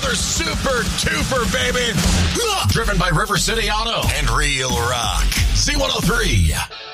another super duper, baby. Driven by River City Auto and Real Rock. C103.